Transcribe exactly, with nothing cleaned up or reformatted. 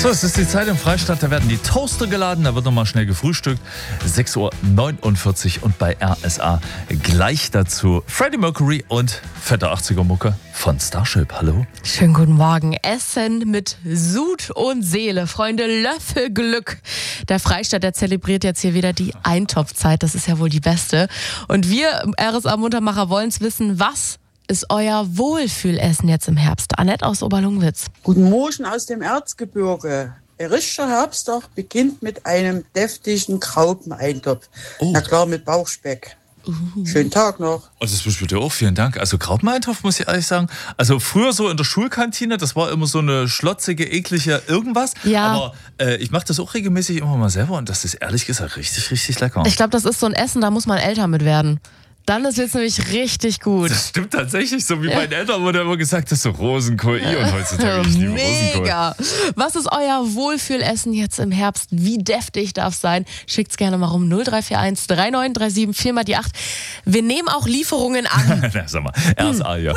So, es ist die Zeit im Freistaat, da werden die Toaster geladen, da wird nochmal schnell gefrühstückt. sechs Uhr neunundvierzig und bei R S A gleich dazu Freddie Mercury und fette achtziger-Mucke von Starship. Hallo. Schönen guten Morgen. Essen mit Sud und Seele. Freunde, Löffelglück. Der Freistaat, der zelebriert jetzt hier wieder die Eintopfzeit. Das ist ja wohl die beste. Und wir, R S A-Muntermacher, wollen es wissen, was ist euer Wohlfühlessen jetzt im Herbst? Annette aus Oberlungwitz. Guten Morgen aus dem Erzgebirge. Ein richtiger Herbsttag beginnt mit einem deftigen Graupeneintopf. Oh. Na klar, mit Bauchspeck. Uh. Schönen Tag noch. Also das wünsche ich dir auch, vielen Dank. Also Graupeneintopf, muss ich ehrlich sagen. Also früher so in der Schulkantine, das war immer so eine schlotzige, eklige irgendwas. Ja. Aber äh, ich mache das auch regelmäßig immer mal selber und das ist ehrlich gesagt richtig, richtig lecker. Ich glaube, das ist so ein Essen, da muss man älter mit werden. Dann ist jetzt nämlich richtig gut. Das stimmt tatsächlich, so wie ja. Meine Eltern wurde immer gesagt, das ist so Rosenkohl. I und heutzutage ich liebe Rosenkohl. Mega. Was ist euer Wohlfühlessen jetzt im Herbst? Wie deftig darf es sein? Schickt's gerne mal rum. null drei vier eins drei neun drei sieben vier mal die acht. Wir nehmen auch Lieferungen an. Na, sag mal, R S A hier.